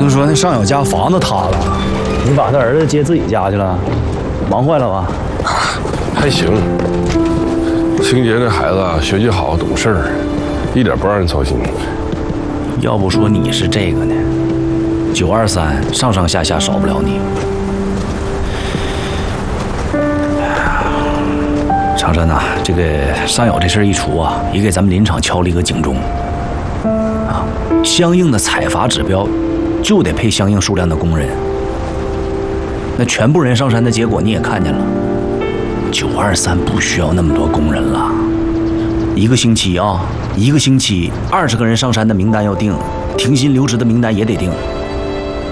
听说那上友家房子塌了，你把他儿子接自己家去了，忙坏了吧？ 还行，清洁这孩子啊，学习好，懂事儿，一点不让人操心。 要不说你是这个呢，923上上下下少不了你。长山呐，这个上友这事儿一出啊，也给咱们林场敲了一个警钟啊，相应的采伐指标就得配相应数量的工人。那全部人上山的结果你也看见了，923不需要那么多工人了。一个星期20个人上山的名单要定，停薪留职的名单也得定。